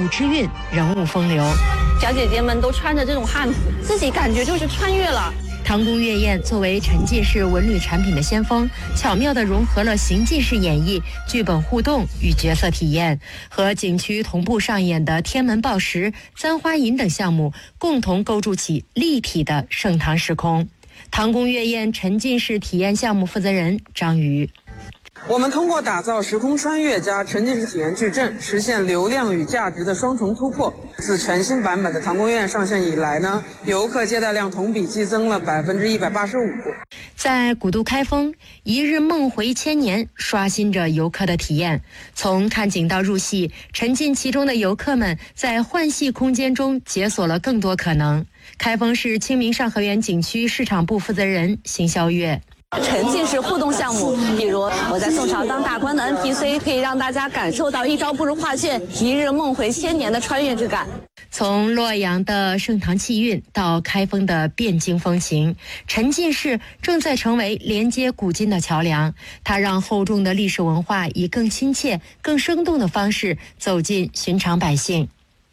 舞之韵，人物风流。 小姐姐们都穿着这种汉服，自己感觉就是穿越了。 唐宫月宴作为沉浸式文旅产品的先锋，巧妙地融合了行进式演绎、剧本互动与角色体验，和景区同步上演的天门报时、簪花引等项目，共同构筑起立体的盛唐时空。唐宫月宴沉浸式体验项目负责人张瑜。 我们通过打造时空穿越加沉浸式体验矩阵，实现流量与价值的双重突破。自全新版本的唐宫月宴上线以来呢，游客接待量同比激增了185%。 在古都开封，一日梦回千年，刷新着游客的体验。从看景到入戏，沉浸其中的游客们在幻戏空间中解锁了更多可能。开封市清明上河园景区市场部负责人邢霄月。 沉浸式互动项目，比如我在宋朝当大官的 NPC， 可以让大家感受到一招不如画卷，一日梦回千年的穿越之感。 从洛阳的盛唐气韵到开封的汴京风情，沉浸式正在成为连接古今的桥梁。它让厚重的历史文化以更亲切、更生动的方式走进寻常百姓。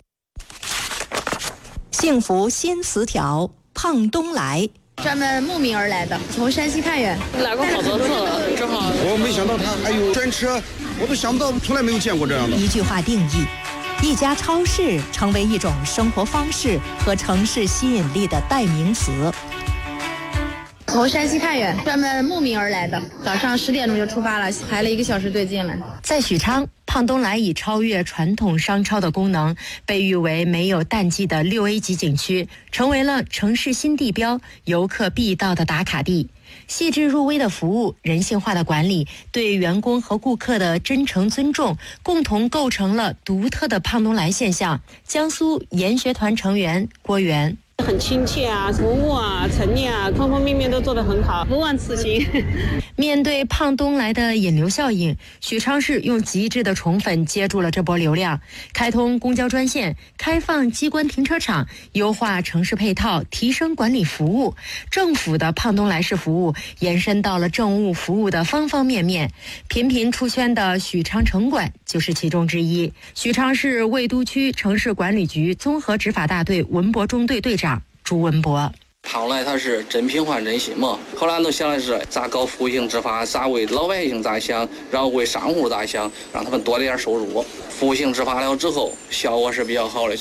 幸福新词条，胖东来。 专门慕名而来的，从山西太原来过好多次了，正好。 我没想到他还有专车，我都想不到，从来没有见过这样的。 一句话定义，一家超市成为一种生活方式和城市吸引力的代名词。 从山西太原专门慕名而来的，早上10点钟就出发了，排了1个小时队进来。 在许昌，胖东来以超越传统商超的功能，被誉为没有淡季的6A 级景区，成为了城市新地标、游客必到的打卡地。细致入微的服务、人性化的管理、对员工和顾客的真诚尊重，共同构成了独特的胖东来现象。江苏研学团成员郭源。 很亲切啊，服务啊，陈列啊，方方面面都做得很好，不忘此行。 面对胖东来的引流效应，许昌市用极致的宠粉接住了这波流量，开通公交专线，开放机关停车场，优化城市配套，提升管理服务。政府的胖东来式服务延伸到了政务服务的方方面面，频频出圈的许昌城管就是其中之一。许昌市魏都区城市管理局综合执法大队文博中队队长朱文博。 胖东来它是真品换真心嘛，后来都想的是咋搞服务性执法，咋为老百姓咋想，然后为商户咋想，让他们多点收入。服务性执法了之后，效果是比较好的。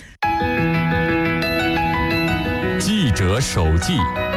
记者手记。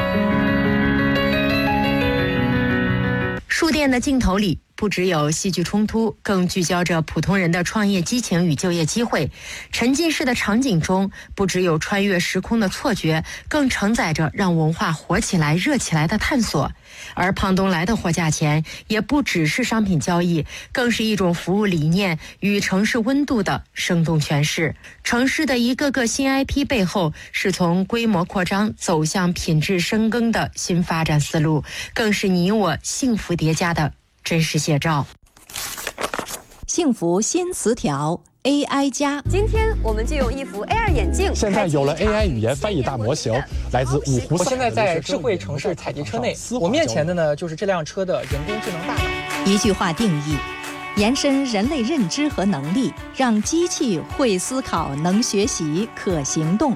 书店的镜头里不只有戏剧冲突，更聚焦着普通人的创业激情与就业机会。沉浸式的场景中，不只有穿越时空的错觉，更承载着让文化活起来、热起来的探索。而胖东来的货架前，也不只是商品交易，更是一种服务理念与城市温度的生动诠释。城市的一个个新 IP 背后，是从规模扩张走向品质深耕的新发展思路，更是你我幸福叠加的真实写照。 幸福新词条 AI 加。 今天我们就用一副 AR 眼镜。 现在有了 AI 语言翻译大模型，来自五湖四海。 我现在在智慧城市采集车内，我面前的呢就是这辆车的人工智能大脑。 一句话定义，延伸人类认知和能力，让机器会思考、能学习、可行动。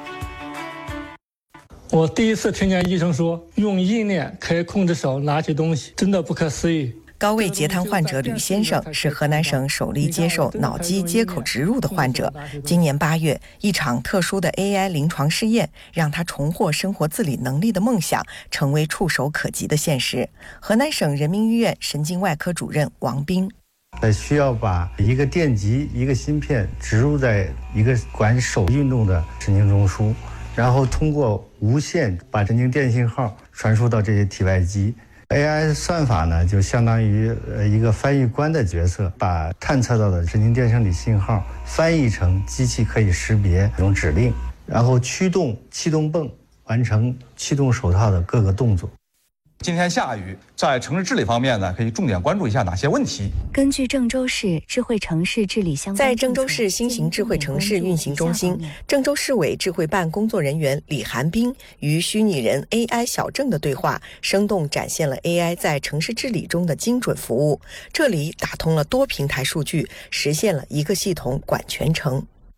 我第一次听见医生说用意念可以控制手拿起东西，真的不可思议。 高位截瘫患者吕先生是河南省首例接受脑机接口植入的患者。今年8月，一场特殊的 AI 临床试验让他重获生活自理能力的梦想成为触手可及的现实。河南省人民医院神经外科主任王斌。 需要把一个电极、一个芯片植入在一个管手运动的神经中枢，然后通过无线把神经电信号传输到这些体外机。AI 算法呢，就相当于一个翻译官的角色，把探测到的神经电生理信号翻译成机器可以识别这种指令，然后驱动气动泵完成气动手套的各个动作。 今天下雨，在城市治理方面呢，可以重点关注一下哪些问题？ 根据郑州市智慧城市治理相关， 在郑州市新型智慧城市运行中心，郑州市委智慧办工作人员李寒冰与虚拟人 AI 小郑的对话，生动展现了 AI 在城市治理中的精准服务。这里打通了多平台数据，实现了一个系统管全程。